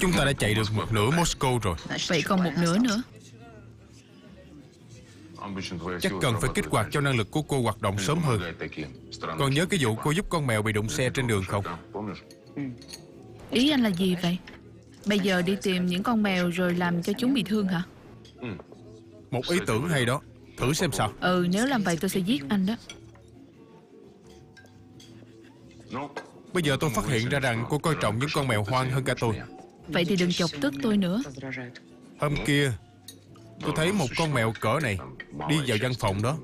Chúng ta đã chạy được một nửa Moscow rồi. Vậy còn một nửa nữa. Chắc cần phải kích hoạt cho năng lực của cô hoạt động sớm hơn. Còn nhớ cái vụ cô giúp con mèo bị đụng xe trên đường không? Ý anh là gì vậy? Bây giờ đi tìm những con mèo rồi làm cho chúng bị thương hả? Một ý tưởng hay đó. Thử xem sao. Nếu làm vậy tôi sẽ giết anh đó. Bây giờ tôi phát hiện ra rằng cô coi trọng những con mèo hoang hơn cả tôi. Vậy thì đừng chọc tức tôi nữa. Hôm kia tôi thấy một con mèo cỡ này đi vào văn phòng đó.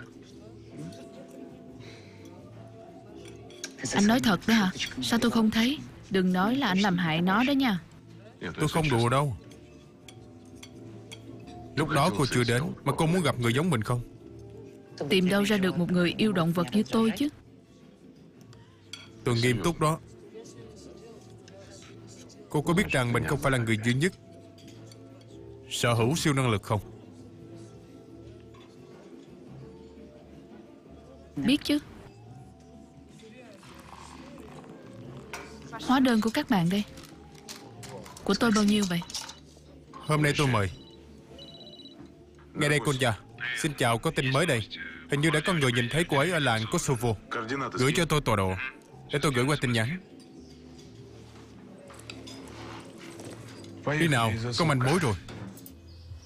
Anh nói thật đó hả? Sao tôi không thấy? Đừng nói là anh làm hại nó đó nha. Tôi không đùa đâu. Lúc đó cô chưa đến mà cô muốn gặp người giống mình không? Tìm đâu ra được một người yêu động vật như tôi chứ. Tôi nghiêm túc đó. Cô có biết rằng mình không phải là người duy nhất sở hữu siêu năng lực không? Biết chứ. Hóa đơn của các bạn đây. Của tôi bao nhiêu vậy? Hôm nay tôi mời. Nghe đây Konya. Xin chào, có tin mới đây. Hình như đã có người nhìn thấy cô ấy ở làng Kosovo. Gửi cho tôi tọa độ để tôi gửi qua tin nhắn. Đi nào, có manh mối rồi.